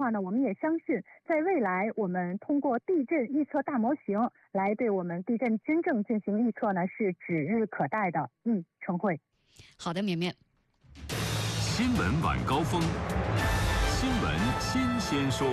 话呢，我们也相信在未来我们通过地震预测大模型来对我们地震真正进行预测呢，是指日可待的。陈慧。 好的，绵绵。 新闻晚高峰，新闻新鲜说。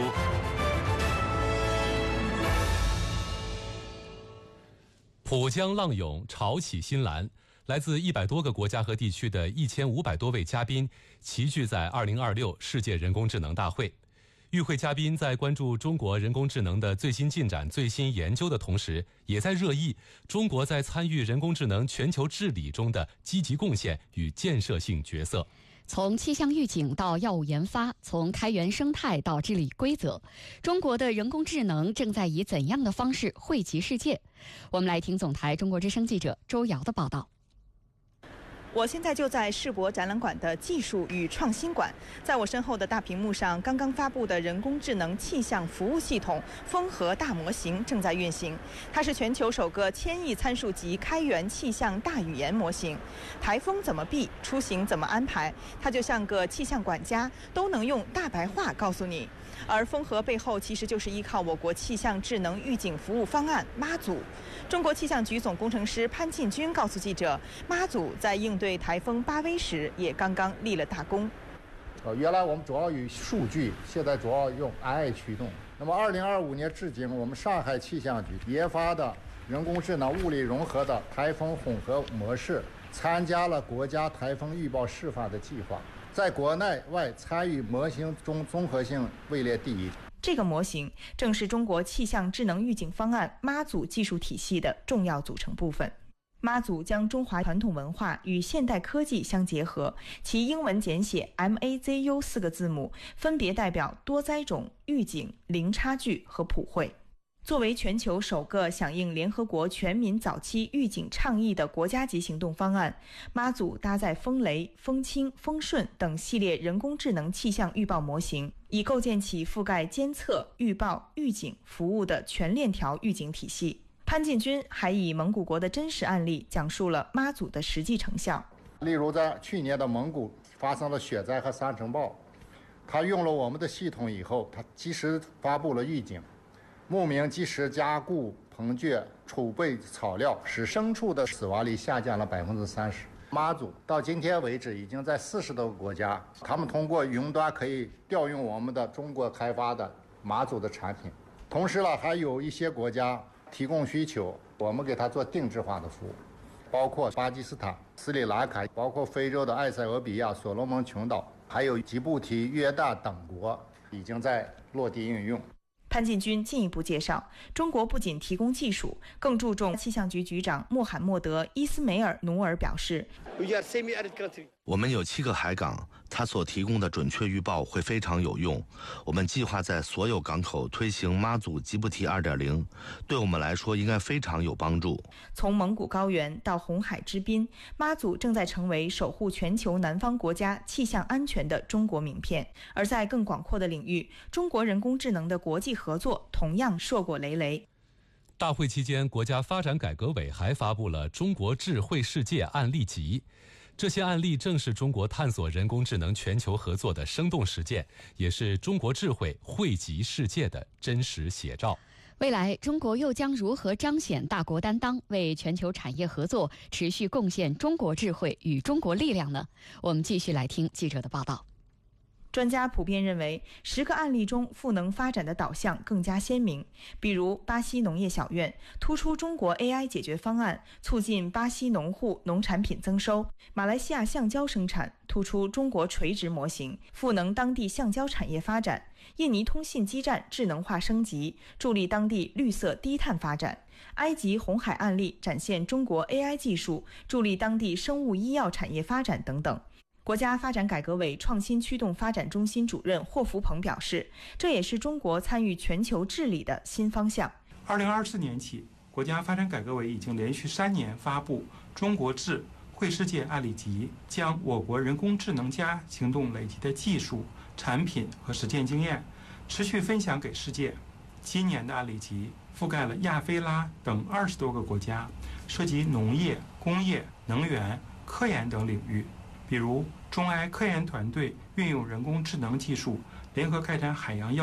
浦江浪涌，潮起新澜，来自100多个国家和地区的1500多位嘉宾齐聚在2026世界人工智能大会。与会嘉宾在关注中国人工智能的最新进展、最新研究的同时，也在热议中国在参与人工智能全球治理中的积极贡献与建设性角色。 从气象预警到药物研发，从开源生态到治理规则，中国的人工智能正在以怎样的方式惠及世界？我们来听总台中国之声记者周瑶的报道。 我现在就在世博展览馆的技术与创新馆，在我身后的大屏幕上，刚刚发布的人工智能气象服务系统风和大模型正在运行。它是全球首个1000亿参数级开源气象大语言模型。台风怎么避，出行怎么安排，它就像个气象管家，都能用大白话告诉你。而风和背后其实就是依靠我国气象智能预警服务方案妈祖。中国气象局总工程师潘进军告诉记者，妈祖在应对台风巴威时也刚刚立了大功。 原来我们主要以数据，现在主要用 AI 驱动。那么2025年至今，我们上海气象局研发的人工智能物理融合的台风混合模式，参加了国家台风预报示范的计划，在国内外参与模型中综合性位列第1。 这个模型正是中国气象智能预警方案妈祖技术体系的重要组成部分。妈祖将中华传统文化与现代科技相结合，其英文简写 MAZU 4个字母分别代表多灾种、预警、零差距和普惠。作为全球首个响应联合国全民早期预警倡议的国家级行动方案，妈祖搭载风雷、风清、风顺等系列人工智能气象预报模型，以构建起覆盖监测、预报、预警服务的全链条预警体系。潘进军还以蒙古国的真实案例讲述了妈祖的实际成效。 例如在去年的蒙古发生了雪灾和沙尘暴，他用了我们的系统以后，他及时发布了预警，牧民及时加固棚圈，储备草料，使牲畜的死亡率下降了30%。妈祖到今天为止已经在40多个国家，他们通过云端可以调用我们的中国开发的妈祖的产品。同时呢，还有一些国家提供需求，我们给他做定制化的服务，包括巴基斯坦、斯里兰卡，包括非洲的埃塞俄比亚、所罗门群岛，还有吉布提、约旦等国已经在落地运用。 潘进军进一步介绍，中国不仅提供技术，更注重。气象局局长穆罕默德·伊斯梅尔努尔表示， 我们有7个海港，它所提供的准确预报会非常有用。我们计划在所有港口推行妈祖吉布提 2.0， 对我们来说应该非常有帮助。 从蒙古高原到红海之滨，妈祖正在成为守护全球南方国家气象安全的中国名片。而在更广阔的领域，中国人工智能的国际合作同样硕果累累。 大会期间，国家发展改革委还发布了中国智慧世界案例集。这些案例正是中国探索人工智能全球合作的生动实践，也是中国智慧惠及世界的真实写照。 未来，中国又将如何彰显大国担当，为全球产业合作持续贡献中国智慧与中国力量呢？我们继续来听记者的报道。 专家普遍认为，10个案例中赋能发展的导向更加鲜明。比如巴西农业小院突出中国 AI 解决方案，促进巴西农户农产品增收；马来西亚橡胶生产突出中国垂直模型，赋能当地橡胶产业发展；印尼通信基站智能化升级，助力当地绿色低碳发展；埃及红海案例展现中国 AI 技术，助力当地生物医药产业发展等等。国家发展改革委创新驱动发展中心主任霍福鹏表示，这也是中国参与全球治理的新方向。 2024年起，国家发展改革委已经连续3年发布中国智慧世界案例集，将我国人工智能加行动累积的技术、产品和实践经验持续分享给世界。今年的案例集覆盖了亚非拉等20多个国家，涉及农业、工业、能源、科研等领域。比如中埃科研团队运用人工智能技术，联合开展海洋药